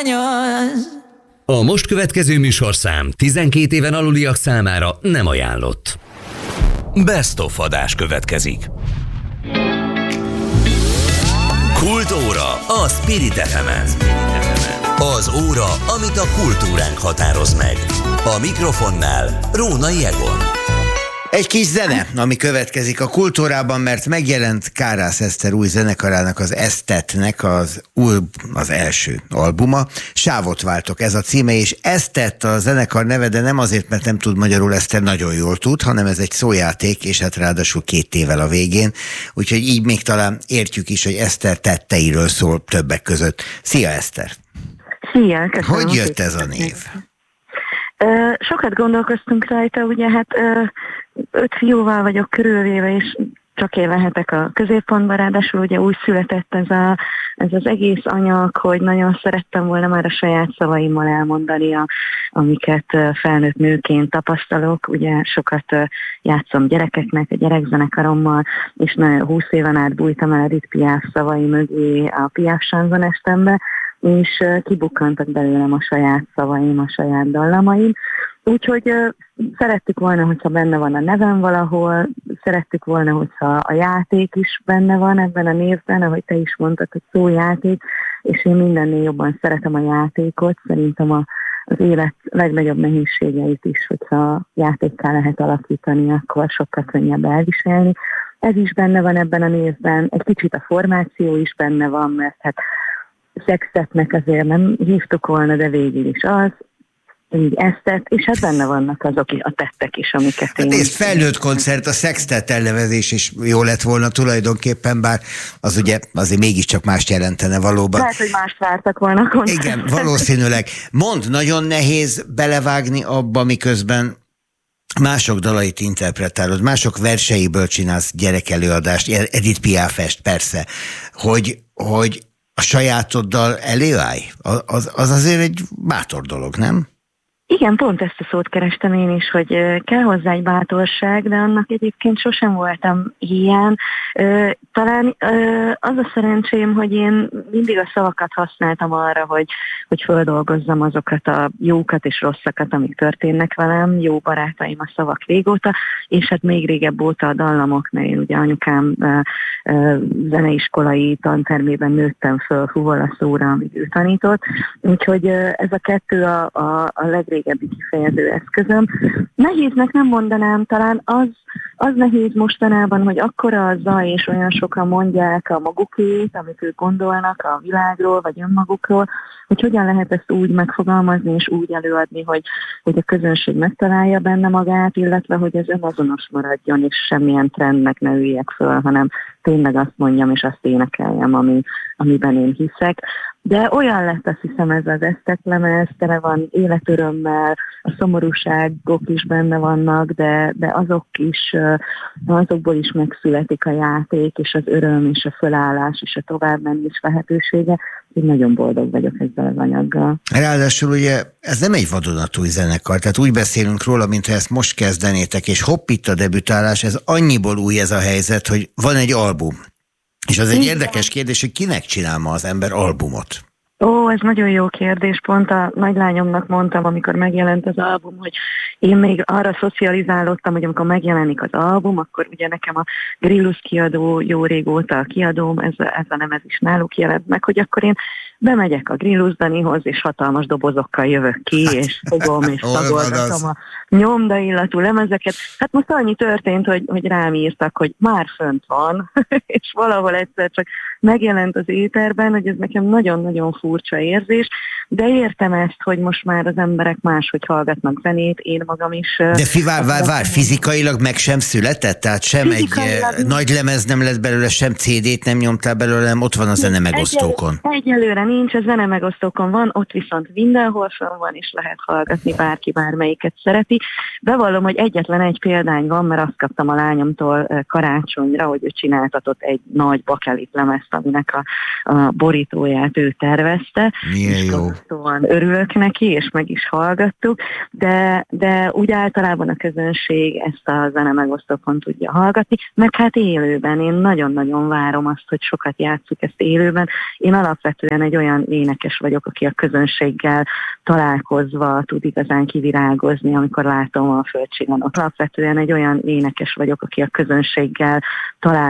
extraños. A most következő műsorszám 12 éven aluliak számára nem ajánlott. Best of adás következik. Kultúra a Spirit FM-en. Az óra, amit a kultúránk határoz meg. A mikrofonnál Rónai Egon. Egy kis zene, ami következik a kultúrában, mert megjelent Kárász Eszter új zenekarának, az Esztetnek az első albuma. Sávot váltok, ez a címe, és Esztett a zenekar neve, de nem azért, mert nem tud magyarul, Eszter nagyon jól tud, hanem ez egy szójáték, és hát ráadásul 2 tével a végén, úgyhogy így még talán értjük is, hogy Eszter tetteiről szól többek között. Szia, Eszter! Szia, köszönöm. Hogy jött ez a név? Sokat gondolkoztunk rajta, ugye hát 5 fiúval vagyok körülvéve, és csak én lehetek a középpontban, ráadásul ugye úgy született ez az egész anyag, hogy nagyon szerettem volna már a saját szavaimmal elmondani, amiket felnőtt nőként tapasztalok. Ugye sokat játszom gyerekeknek, a gyerekzenekarommal, és 20 éven át bújtam el Edith Piaf szavai mögé a Piaf Sanzonestembe, és kibukkantak belőlem a saját szavaim, a saját dallamaim. Úgyhogy szerettük volna, hogyha benne van a nevem valahol, szerettük volna, hogyha a játék is benne van ebben a névben, ahogy te is mondtad, hogy szójáték, és én mindennél jobban szeretem a játékot, szerintem az élet legnagyobb nehézségeit is, hogyha játékká lehet alakítani, akkor sokkal könnyebb elviselni. Ez is benne van ebben a névben, egy kicsit a formáció is benne van, mert hát Szextetnek azért nem hívtuk volna, de végül is az, így Esztet, és hát benne vannak azok a tettek is, amiket én... Hát ez felnőtt koncert, a Szextet elnevezés is jó lett volna tulajdonképpen, bár az ugye azért mégiscsak mást jelentene valóban. Lehet, hogy mást vártak volna a koncert. Igen, valószínűleg. Mondd, nagyon nehéz belevágni abba, miközben mások dalait interpretálod, mások verseiből csinálsz gyerekelőadást, Edith Piaf-est persze, hogy a sajátoddal előállj? Az azért egy bátor dolog, nem? Igen, pont ezt a szót kerestem én is, hogy kell hozzá egy bátorság, de annak egyébként sosem voltam ilyen. Talán az a szerencsém, hogy én mindig a szavakat használtam arra, hogy földolgozzam azokat a jókat és rosszakat, amik történnek velem, jó barátaim a szavak régóta, és hát még régebb óta a dallamok, mert én ugye anyukám zeneiskolai tantermében nőttem föl fuvolaszóra, amit ő tanított, úgyhogy ez a kettő a legrégebbi kifejező eszközöm. Nehéznek nem mondanám, talán az nehéz mostanában, hogy akkora a zaj, és olyan sokan mondják a magukét, amit ők gondolnak a világról, vagy önmagukról, hogy hogyan lehet ezt úgy megfogalmazni, és úgy előadni, hogy a közönség megtalálja benne magát, illetve hogy ez önazonos maradjon, és semmilyen trendnek ne üljek föl, hanem tényleg azt mondjam, és azt énekeljem, amiben én hiszek. De olyan lett, azt hiszem, ez az Esztett lemez, tele van életörömmel, a szomorúságok is benne vannak, de azokból is megszületik a játék, és az öröm, és a fölállás, és a továbbmenés lehetősége. Én nagyon boldog vagyok ezzel az anyaggal. Ráadásul ugye ez nem egy vadonatúj zenekar, tehát úgy beszélünk róla, mintha ezt most kezdenétek, és hopp, itt a debütálás, ez annyiból új ez a helyzet, hogy van egy album. És az egy érdekes kérdés, hogy kinek csinál ma az ember albumot? Ó, ez nagyon jó kérdés. Pont a nagylányomnak mondtam, amikor megjelent az album, hogy én még arra szocializálódtam, hogy amikor megjelenik az album, akkor ugye nekem a Grillus kiadó jó régóta a kiadóm, ez a nemez is náluk jelent meg, hogy akkor én bemegyek a Grillus Danihoz, és hatalmas dobozokkal jövök ki, és fogom, és szagolgatom a nyomdaillatú lemezeket. Hát most annyi történt, hogy rám írtak, hogy már fönt van, és valahol egyszer csak megjelent az éterben, hogy ez nekem nagyon-nagyon furcsa érzés, de értem ezt, hogy most már az emberek máshogy hallgatnak zenét, én magam is. De várj, fizikailag meg sem született? Tehát sem egy nagy lemez nem lett belőle, sem CD-t nem nyomtál belőle, nem ott van a zenemegosztókon. Egyelőre nincs, a zenemegosztókon van, ott viszont mindenhol fönn van, és lehet hallgatni, bárki bármelyiket szereti. Bevallom, hogy egyetlen egy példány van, mert azt kaptam a lányomtól karácsonyra, hogy ő csináltatott egy nagy bakelit lemezt, aminek a borítóját ő tervezte. Milyen jó. borzasztóan örülök neki, és meg is hallgattuk, de úgy általában a közönség ezt a zenemegosztókon tudja hallgatni, meg hát élőben. Én nagyon-nagyon várom azt, hogy sokat játsszuk ezt élőben. Én alapvetően egy olyan énekes vagyok, aki a közönséggel találkozva tud igazán kivirágozni, amikor látom a Földcsillanót. Alapvetően egy olyan énekes vagyok, aki a közönséggel találkozva